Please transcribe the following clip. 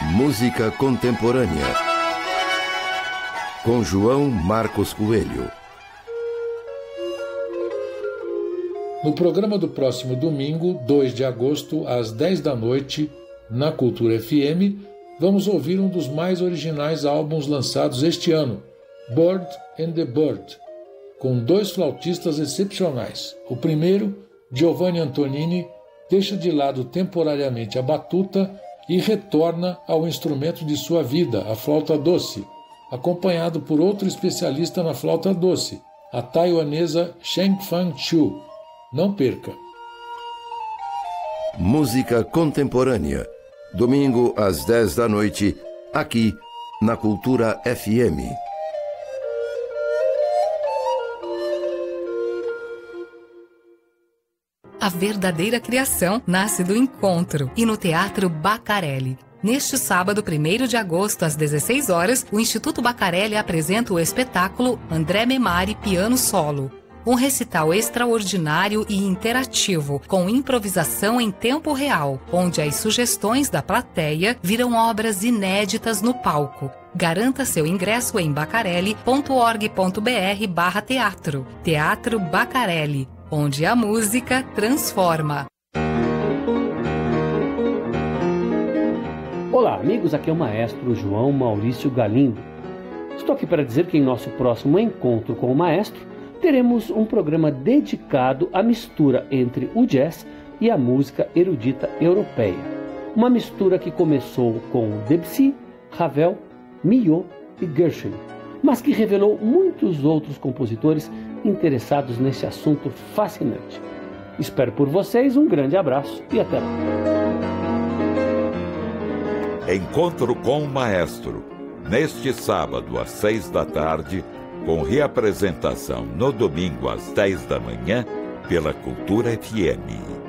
Música contemporânea, com João Marcos Coelho. No programa do próximo domingo, 2 de agosto, às 10 da noite, na Cultura FM, vamos ouvir um dos mais originais álbuns lançados este ano, Bird and the Bird, com 2 flautistas excepcionais. O primeiro, Giovanni Antonini, deixa de lado temporariamente a batuta e retorna ao instrumento de sua vida, a flauta doce, acompanhado por outro especialista na flauta doce, a taiwanesa Sheng-Fan Chu. Não perca! Música contemporânea, domingo às 10 da noite, aqui na Cultura FM. A verdadeira criação nasce do encontro e no Teatro Baccarelli. Neste sábado, 1º de agosto, às 16 horas, o Instituto Baccarelli apresenta o espetáculo André Memari Piano Solo. Um recital extraordinário e interativo, com improvisação em tempo real, onde as sugestões da plateia viram obras inéditas no palco. Garanta seu ingresso em bacarelli.org.br/teatro. Teatro Baccarelli, onde a música transforma. Olá, amigos, aqui é o maestro João Maurício Galindo. Estou aqui para dizer que em nosso próximo encontro com o maestro, teremos um programa dedicado à mistura entre o jazz e a música erudita europeia. Uma mistura que começou com Debussy, Ravel, Milhaud e Gershwin, mas que revelou muitos outros compositores interessados nesse assunto fascinante. Espero por vocês, um grande abraço e até lá. Encontro com o maestro, neste sábado às 6 da tarde, com reapresentação no domingo às 10 da manhã, pela Cultura FM.